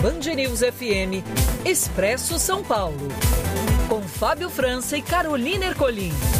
Band News FM, Expresso São Paulo. Com Fábio França e Carolina Ercolim.